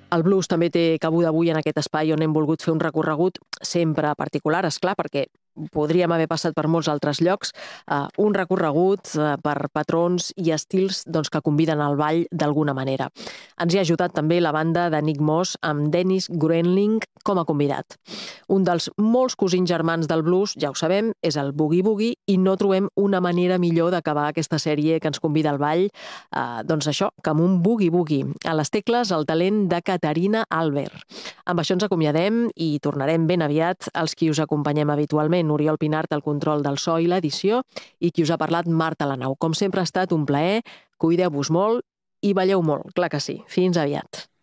El blues també té cabuda avui en aquest espai on hem volgut fer un recorregut sempre particular, esclar, perquè podríem haver passat per molts altres llocs, un recorregut per patrons i estils que conviden al ball d'alguna manera. Ens hi ha ajudat també la banda de Nick Moss amb Dennis Gruenling com a convidat. Un dels molts cosins germans del blues, ja ho sabem, és el boogie-boogie i no trobem una manera millor d'acabar aquesta sèrie que ens convida al ball, doncs això, que amb un boogie-boogie. A les tecles, el talent de Caterina Albert. Amb això ens acomiadem i tornarem ben aviat els qui us acompanyem habitualment. Oriol Pinart al control del so i l'edició i qui us ha parlat, Marta Lanau. Com sempre ha estat un plaer, cuideu-vos molt i balleu molt, clar que sí. Fins aviat.